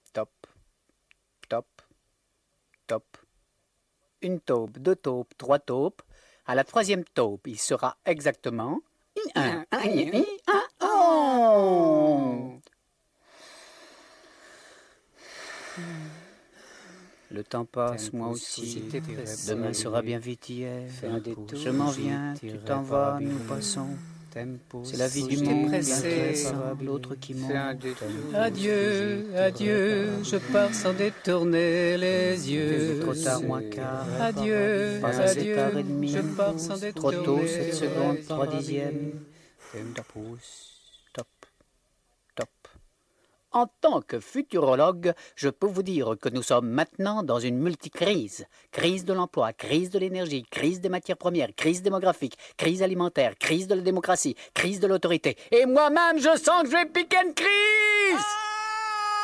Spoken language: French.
top, top, top. Une taupe, deux taupes, trois taupes. À la troisième taupe, il sera exactement... Le temps passe, moi aussi. Demain sera bien vite hier. Je m'en viens, tu t'en vas, nous passons. C'est la vie du monde, l'autre qui monte. Adieu, adieu, je pars sans détourner les yeux. Trop tard, moins quart. Adieu, Pas assez adieu, tard et demi. je pars sans Trop détourner tôt, 7 secondes, les 3 dixièmes. Top, top. En tant que futurologue, je peux vous dire que nous sommes maintenant dans une multicrise. Crise de l'emploi, crise de l'énergie, crise des matières premières, crise démographique, crise alimentaire, crise de la démocratie, crise de l'autorité. Et moi-même, je sens que je vais piquer une crise!